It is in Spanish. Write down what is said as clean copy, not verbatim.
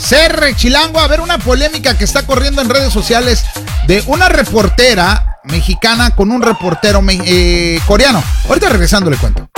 placer, Chilango. A ver, una polémica que está corriendo en redes sociales de una reportera mexicana con un reportero coreano. Ahorita regresando le cuento.